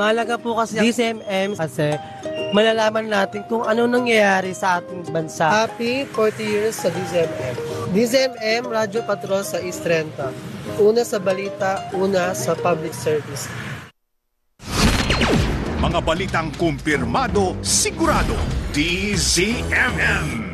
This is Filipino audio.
Mahalaga po kasi ang DZMM kasi malalaman natin kung ano nangyayari sa ating bansa. Happy 40 years sa DZMM. DZMM, Radyo Patrol sa East 30. Una sa balita, una sa public service. Mga balitang kumpirmado, sigurado. DZMM.